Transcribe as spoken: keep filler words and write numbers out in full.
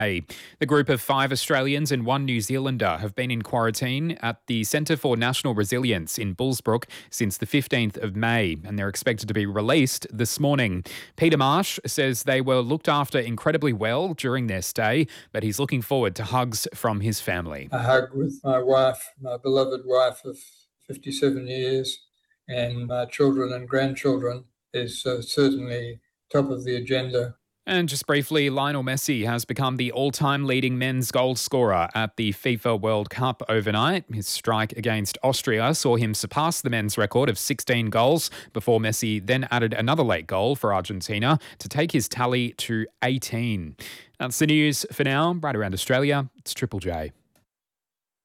The group of five Australians and one New Zealander have been in quarantine at the Centre for National Resilience in Bullsbrook since the fifteenth of May, and they're expected to be released this morning. Peter Marsh says they were looked after incredibly well during their stay, but he's looking forward to hugs from his family. A hug with my wife, my beloved wife of fifty-seven years, and my children and grandchildren is uh, certainly top of the agenda. And just briefly, Lionel Messi has become the all-time leading men's goal scorer at the FIFA World Cup overnight. His strike against Austria saw him surpass the men's record of sixteen goals before Messi then added another late goal for Argentina to take his tally to eighteen. That's the news for now. Right around Australia, it's Triple J.